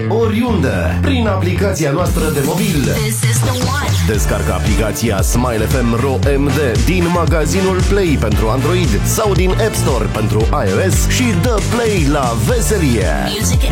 oriunde, prin aplicația noastră de mobil. Descarcă aplicația Smile FM Ro MD din magazinul Play pentru Android sau din App Store pentru iOS și dă play la veselie.